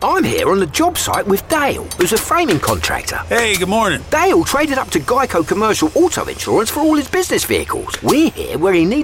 I'm here on the job site with Dale, who's a framing contractor. Hey, good morning. Dale traded up to Geico Commercial Auto Insurance for all his business vehicles. We're here where he needs